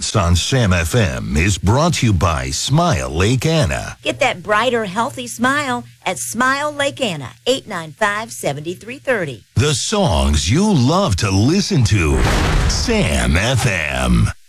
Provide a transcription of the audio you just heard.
Sports on Sam FM is brought to you by Smile Lake Anna. Get that brighter, healthy smile at Smile Lake Anna, 895-7330. The songs you love to listen to. Sam FM.